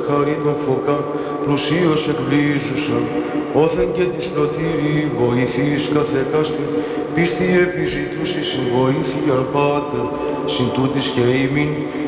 χάρη των φωκά, πλουσίως εκβλίζουσαν, όθεν και της πλωτήρη βοηθείς καθεκάστη, πίστη επιζητούσι συν βοήθειαν Πάτερ, συν τούτης και ημίν,